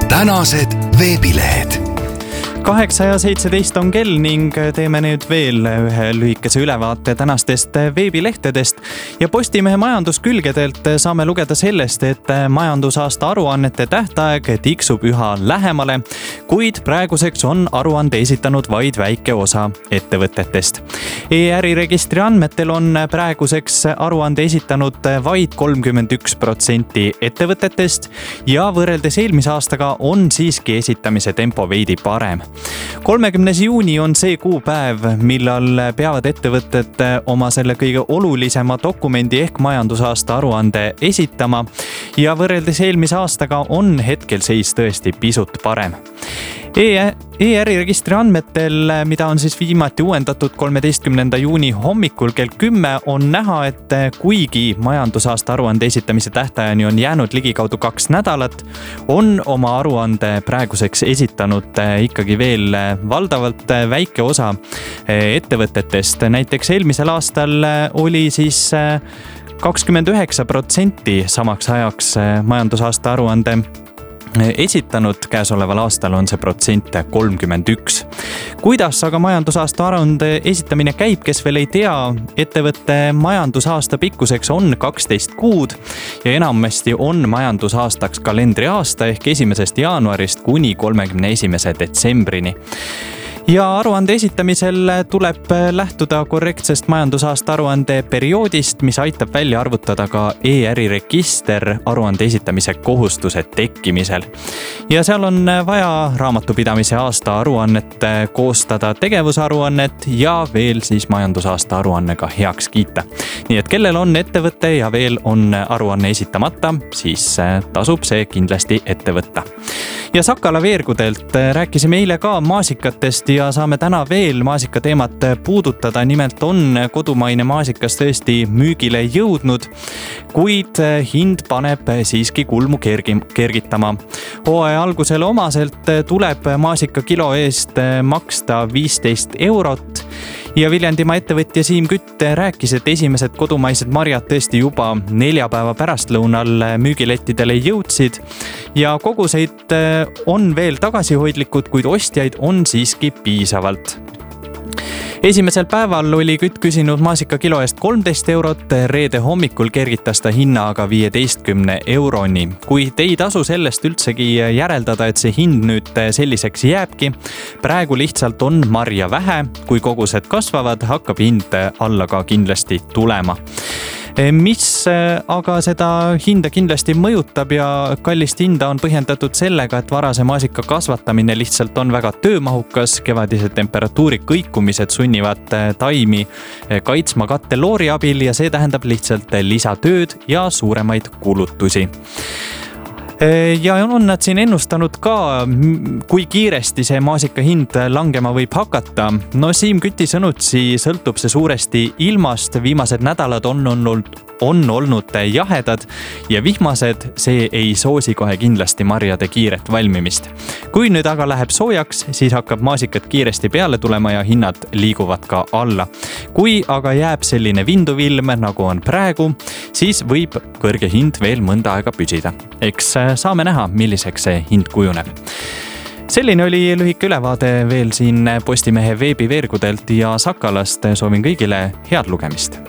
tänased veebilehed. 8:17 on kell ning teeme nüüd veel ühe lühikese ülevaate tänastest veebilehtedest ja Postimehe majanduskülgedelt saame lugeda sellest, et majandusaasta aruannete tähtaeg tiksub üha lähemale, kuid praeguseks on aruande esitanud vaid väike osa ettevõtetest. E-äriregistri andmetel on praeguseks aruande esitanud vaid 31% ettevõtetest ja võrreldes eelmise aastaga on siiski esitamise tempo veidi parem. 30. juuni on see kuupäev, millal peavad ettevõtted oma selle kõige olulisema dokumendi ehk majandusaasta aruande esitama ja võrreldes eelmise aastaga on hetkel seis tõesti pisut parem. E-äriregistri andmetel, mida on siis viimati uuendatud 13. juuni hommikul kell 10, on näha, et kuigi majandusaasta aruande esitamise tähtajani on jäänud ligikaudu 2 nädalat, on oma aruande praeguseks esitanud ikkagi veel valdavalt väike osa ettevõtetest. Näiteks eelmisel aastal oli siis 29% samaks ajaks majandusaasta aruande esitanud, käesoleval aastal on see protsent 31. Kuidas aga majandusaasta aruande esitamine käib, kes veel ei tea, ettevõtte majandusaasta pikkuseks on 12 kuud ja enamasti on majandusaastaks kalendriaasta ehk 1. jaanuarist kuni 31. detsembrini. Ja aruande esitamisel tuleb lähtuda korrektsest majandusaasta aruande perioodist, mis aitab välja arvutada ka e-äriregister aruande esitamise kohustuse tekkimisel. Ja seal on vaja raamatupidamise aasta aruannet koostada, tegevusaruannet ja veel siis majandusaasta aruanne ka heaks kiita. Nii et kellel on ettevõte ja veel on aruanne esitamata, siis tasub see kindlasti ette võtta. Ja Sakala veergudelt rääkisime eile ka maasikatest ja saame täna veel maasika teemat puudutada. Nimelt on kodumaine maasikas tõesti müügile jõudnud, kuid hind paneb siiski kulmu kergitama. Hooaja algusele omaselt tuleb maasika kilo eest maksta 15 eurot. Ja Viljandimaa ettevõtja Siim Kütt rääkis, et esimesed kodumaised marjad tõesti juba 4 päeva pärastlõunal müügilettidele jõudsid ja koguseid on veel tagasihoidlikud, kuid ostjaid on siiski piisavalt. Esimesel päeval oli Kütt küsinud maasika kilo eest 13 eurot, reede hommikul kergitas ta hinna aga 15 euroni. Kuid ei tasu sellest üldsegi järeldada, et see hind nüüd selliseks jääbki. Praegu lihtsalt on marja vähe, kui kogused kasvavad, hakkab hind alla ka kindlasti tulema. Mis aga seda hinda kindlasti mõjutab ja kallist hinda on põhjendatud sellega, et varase maasika kasvatamine lihtsalt on väga töömahukas, kevadised temperatuuri kõikumised sunnivad taimi kaitsma katteloori abil ja see tähendab lihtsalt lisatööd ja suuremaid kulutusi. Ja on nad siin ennustanud ka, kui kiiresti see maasika hind langema võib hakata. No Siim Küti sõnutsi sõltub see suuresti ilmast. Viimased nädalad on olnud jahedad ja vihmased, see ei soosi kohe kindlasti marjade kiiret valmimist. Kui nüüd aga läheb soojaks, siis hakkab maasikat kiiresti peale tulema ja hinnad liiguvad ka alla. Kui aga jääb selline vinduvilm, nagu on praegu, siis võib kõrge hind veel mõnda aega püsida. Eks saame näha, milliseks see hind kujuneb. Selline oli lühike ülevaade veel siin Postimehe veebiveergudelt ja Sakalast. Soovin kõigile head lugemist.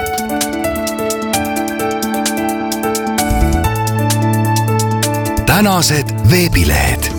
Tänased veebilehed.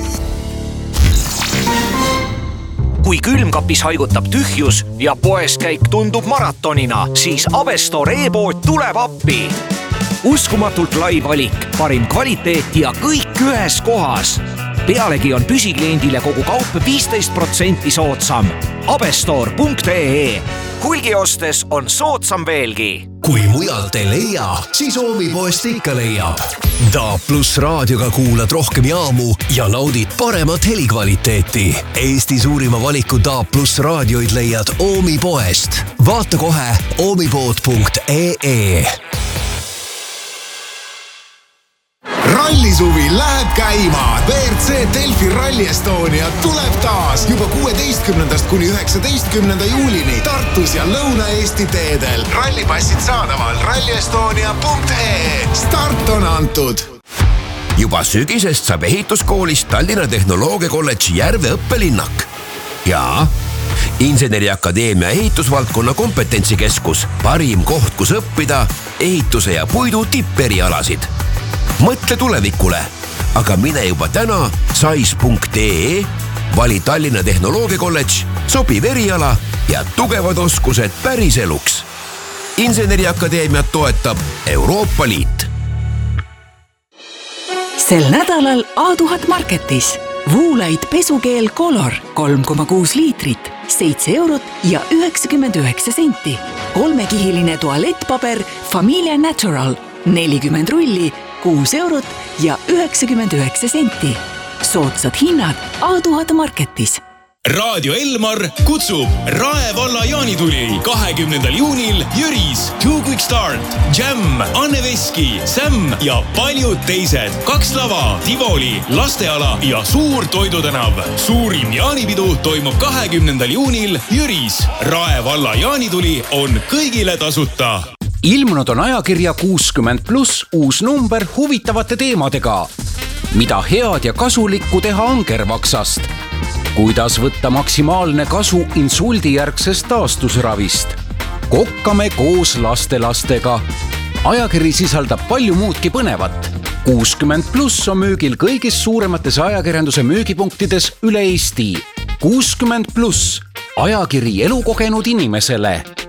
Kui külmkapis haigutab tühjus ja poeskäik tundub maratonina, siis Avestor e-pood tuleb appi. Uskumatult lai valik, parim kvaliteet ja kõik ühes kohas. Pealegi on püsikliendile kogu kaup 15% soodsam. Avestor.ee. Hulgi ostes on soodsam veelgi. Kui mujalt ei leia, siis Oomipoest ikka leiab. DAB+ raadioga kuulad rohkem jaamu ja naudid paremat helikvaliteeti. Eesti suurima valiku DAB+ raadioid leiad Oomipoest. Vaata kohe oomipood.ee. Rallisuvi läheb käima. WRC Delfi Rally Estonia tuleb taas juba 16. kuni 19. juulini Tartus ja Lõuna-Eesti teedel. Rallipassid saadaval rallyestonia.ee. Start on antud. Juba sügisest saab ehituskoolist Tallinna Tehnoloogiakolledži Järve õppelinnak. Ja Inseneriakadeemia ehitusvaldkonna kompetentsikeskus, parim koht, kus õppida ehituse ja puidu tipperialasid. Mõtle tulevikule, aga mine juba täna sais.ee, vali Tallinna Tehnoloogiakolledž, sobiv eriala ja tugevad oskused päris eluks. Inseneriakadeemiat toetab Euroopa Liit. Sel nädalal A1000 Marketis Woolite pesukeel Color 3,6 liitrit, 7 eurot ja 99 senti. 3-kihiline tualettpaber Familia Natural 40 rulli, 6 eurot ja 99 senti. Soodsad hinnad A1000 Marketis. Raadio Elmar kutsub Rae valla jaanituli 20. juunil Jüris, Two Quick Start, Jam, Anne Veski, Sam ja paljud teised. 2 lava, Tivoli, lasteala ja suur toidutänav. Suurim jaanipidu toimub 20. juunil Jüris. Rae valla jaanituli on kõigile tasuta. Ilmunud on ajakirja 60+ uus number huvitavate teemadega. Mida head ja kasulikku teha angervaksast? Kuidas võtta maksimaalne kasu insuldijärgsest taastusravist? Kokkame koos lastelastega. Ajakiri sisaldab palju muudki põnevat. 60+ on müügil kõigis suuremates ajakirjanduse müügipunktides üle Eesti. 60+, ajakiri elukogenud inimesele.